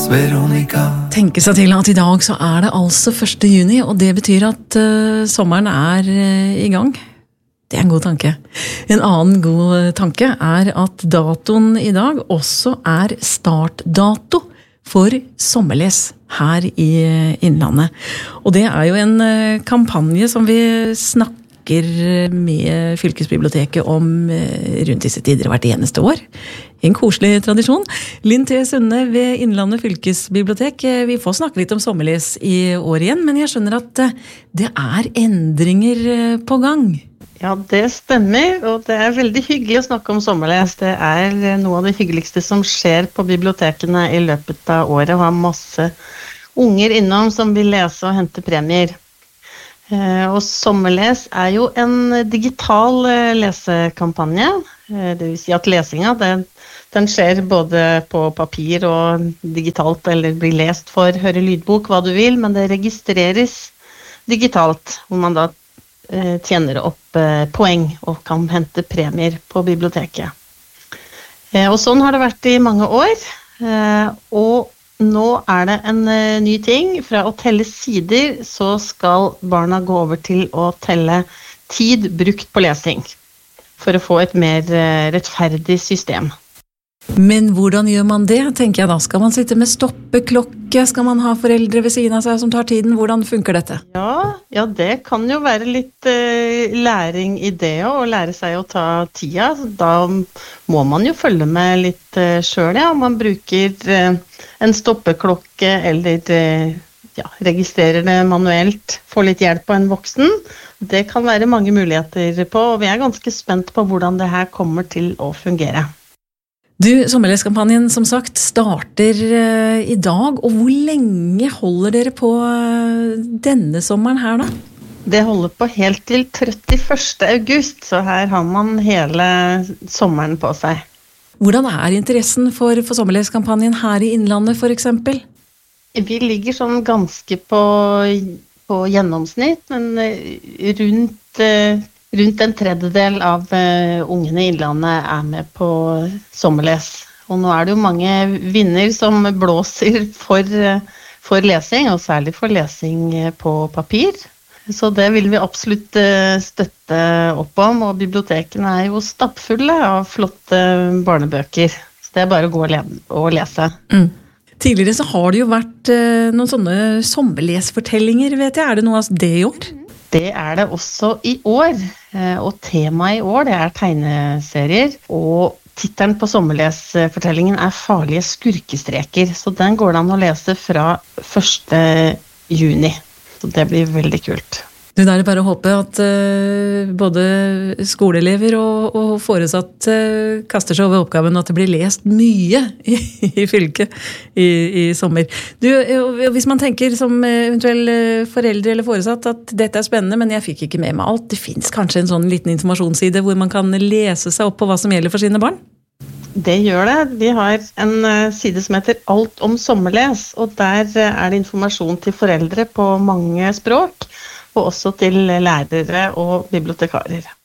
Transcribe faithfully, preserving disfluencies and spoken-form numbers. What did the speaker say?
Veronica. Tenke seg til at i dag så er det altså første juni, og det betyr at uh, sommeren er uh, i gang. Det er en god tanke. En annen god tanke er at datoen i dag også er startdato for sommerles her i Innlandet. Og det er jo en uh, kampanje som vi snakker med fylkesbiblioteket om uh, rundt disse tider hvert eneste år. En koselig tradisjon. Linn T. Sunde ved Innlandet fylkesbibliotek. Vi får snakke litt om sommerles i år igjen, men jeg skjønner at det er endringer på gang. Ja, det stemmer, og det er veldig hyggelig å snakke om sommerles. Det er noe av det hyggeligste som skjer på bibliotekene i løpet av året, og har masse unger innom som vil lese og hente premier. Og sommerles er jo en digital lesekampanje. Det vil si at lesinga, den, den skjer både på papir og digitalt, eller blir lest for høre lydbok, hva du vil, men det registreres digitalt, hvor man da eh, tjener opp eh, poeng og kan hente premier på biblioteket. Eh, og sånn har det vært i mange år, eh, og nå er det en uh, ny ting. Fra å telle sider så skal barna gå over til å telle tid brukt på lesing, for å få et mer uh, rettferdig system. Men hvordan gjør man det, tenker jeg da? Skal man sitte med stoppeklokke? Skal man ha foreldre ved siden av seg som tar tiden? Hvordan funker dette? Ja, ja det kan jo være litt uh, læring i det, å lære seg å ta tida. Da må man jo følge med litt uh, selv, ja. Man bruker uh, en stoppeklokke, eller uh, ja, registrerer det manuelt, får litt hjelp av en voksen. Det kan være mange muligheter på, og vi er ganske spent på hvordan det her kommer til å fungere. Du, sommerleskampanjen som sagt starter uh, i dag, og hvor lenge holder dere på uh, denne sommeren her da? Det holder på helt til trettiførste august, så her har man hele sommeren på seg. Hvordan er interessen for, for sommerleskampanjen her i Innlandet for eksempel? Vi ligger sånn ganske på, på gjennomsnitt, men rundt... Uh, Rundt en tredjedel av uh, ungene i Innlandet er med på sommerles. Og nå er det jo mange vinner som blåser for, uh, for lesing, og særlig for lesing uh, på papir. Så det vil vi absolutt uh, støtte opp om, og bibliotekene er jo stappfulle av flotte barnebøker. Så det er bare å gå og, le og lese. Mm. Tidligere så har det jo vært uh, noen sånne sommerlesfortellinger, vet jeg. Er det noe av det i år? Det er det også i år, og temaet i år det er tegneserier, og titelen på sommerlesfortellingen er Farlige skurkestreker, så den går det an å lese fra første juni, så det blir veldig kult. Du, da er det bare å håpe at uh, både skoleelever og, og foresatt uh, kaster seg over oppgaven at det blir lest mye i, i fylket i, i sommer. Du, hvis man tenker som eventuell foreldre eller foresatt at dette er spennende, men jeg fikk ikke med meg alt, det finnes kanskje en sånn liten informasjonsside hvor man kan lese seg opp på hva som gjelder for sine barn? Det gjør det. Vi har en side som heter Alt om sommerles, og der er det informasjon til foreldre på mange språk, og også til lærere og bibliotekarer.